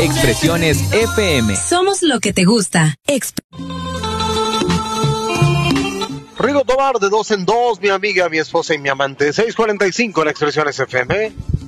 Expresiones FM. Somos lo que te gusta. Rigo Tobar de 2 en 2, mi amiga, mi esposa y mi amante. 6:45 en Expresiones FM.